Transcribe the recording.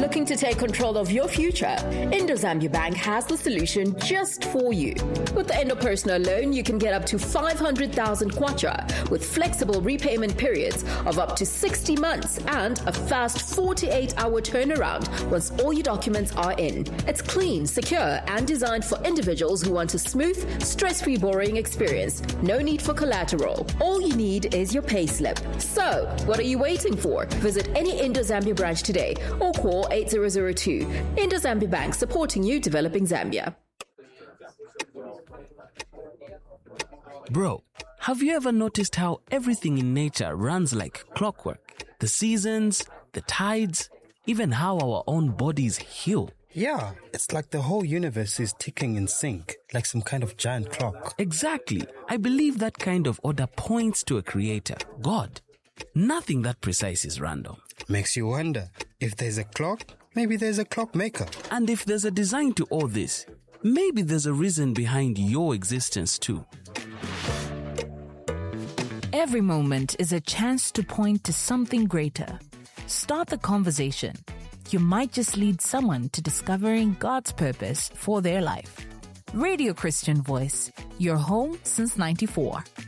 Looking to take control of your future? Indo-Zambia Bank has the solution just for you. With the Indo Personal Loan, you can get up to 500,000 kwacha with flexible repayment periods of up to 60 months and a fast 48-hour turnaround once all your documents are in. It's clean, secure, and designed for individuals who want a smooth, stress-free borrowing experience. No need for collateral. All you need is your payslip. So, what are you waiting for? Visit any Indo-Zambia branch today or call 8002. Indo-Zambia Bank, supporting you developing Zambia. Bro, have you ever noticed how everything in nature runs like clockwork? The seasons, the tides, even how our own bodies heal. Yeah, it's like the whole universe is ticking in sync, like some kind of giant clock. Exactly. I believe that kind of order points to a creator, God. Nothing that precise is random. Makes you wonder, if there's a clock, maybe there's a clockmaker. And if there's a design to all this, maybe there's a reason behind your existence too. Every moment is a chance to point to something greater. Start the conversation. You might just lead someone to discovering God's purpose for their life. Radio Christian Voice, your home since '94.